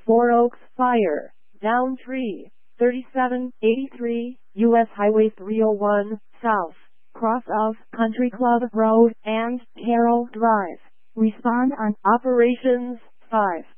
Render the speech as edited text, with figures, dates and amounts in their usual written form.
Four Oaks Fire, down tree, 3783, U.S. Highway 301, south, cross of Country Club Road and Carroll Drive. Respond on Operations 5.